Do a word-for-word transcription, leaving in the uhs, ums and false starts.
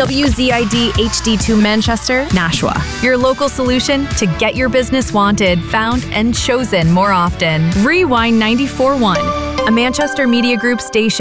W Z I D H D two Manchester, Nashua. Your local solution to get your business wanted, found, and chosen more often. Rewind ninety-four point one, a Manchester Media Group station.